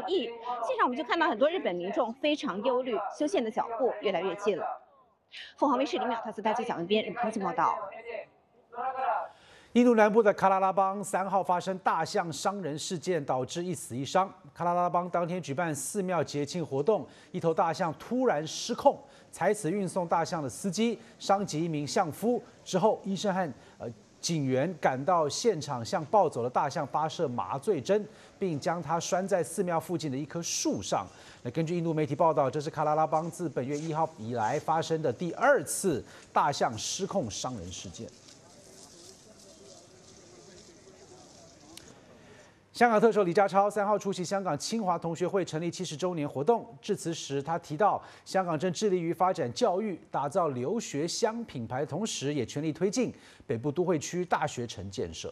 役。现场我们就看到很多日本民众非常忧虑，修宪的脚步越来越近了。凤凰卫视李淼、塔斯大记者文编日本报道。 印度南部的喀拉拉邦3号发生大象伤人事件，导致1死1伤。喀拉拉邦当天举办寺庙节庆活动，一头大象突然失控，采此运送大象的司机伤及1名相夫。之后，医生和警员赶到现场，向抱走的大象发射麻醉针，并将它拴在寺庙附近的一棵树上。根据印度媒体报道，这是喀拉拉邦自本月1号以来发生的第2次大象失控伤人事件。香港特首李家超3号出席香港清华同学会成立70周年活动，致辞时他提到，香港正致力于发展教育、打造留学乡品牌的同时，也全力推进北部都会区大学城建设。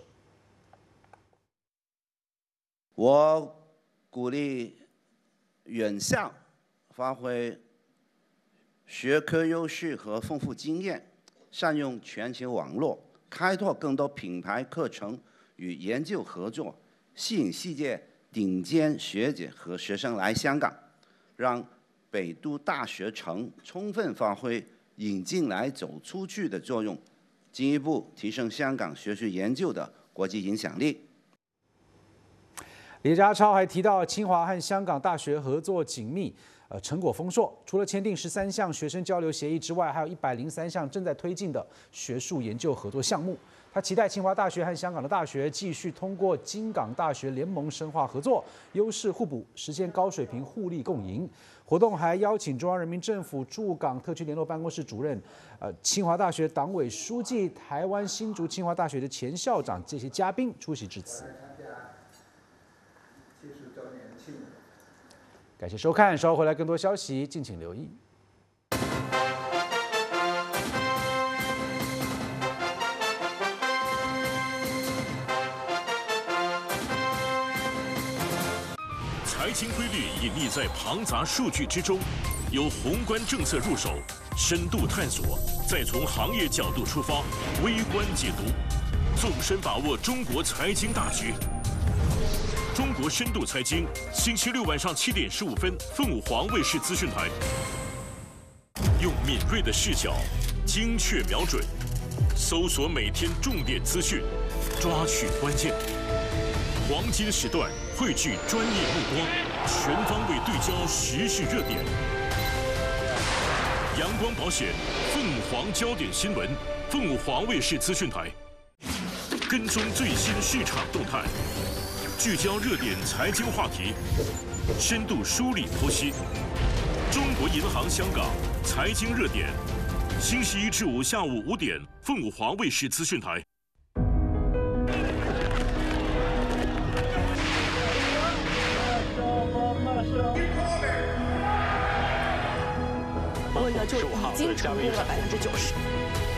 我鼓励院校发挥学科优势和丰富经验，善用全球网络，开拓更多品牌课程与研究合作。吸引世界顶尖学者和学生来香港，让北都大学城充分发挥引进来走出去的作用，进一步提升香港学术研究的国际影响力。 李家超还提到，清华和香港大学合作紧密，成果丰硕。除了签订13项学生交流协议之外，还有103项正在推进的学术研究合作项目。他期待清华大学和香港的大学继续通过京港大学联盟深化合作，优势互补，实现高水平互利共赢。活动还邀请中央人民政府驻港特区联络办公室主任、清华大学党委书记、台湾新竹清华大学的前校长这些嘉宾出席致辞。感谢收看，稍后回来更多消息，敬请留意。 财经规律隐匿在庞杂数据之中，由宏观政策入手，深度探索，再从行业角度出发，微观解读，纵深把握中国财经大局。中国深度财经，星期六晚上7点15分，凤凰卫视资讯台。用敏锐的视角，精确瞄准，搜索每天重点资讯，抓取关键。黄金时段汇聚专业目光，全方位对焦时事热点。阳光保险，凤凰焦点新闻，凤凰卫视资讯台，跟踪最新市场动态，聚焦热点财经话题，深度梳理剖析。中国银行香港财经热点，星期1至5下午5点，凤凰卫视资讯台。 就已经成功了90%。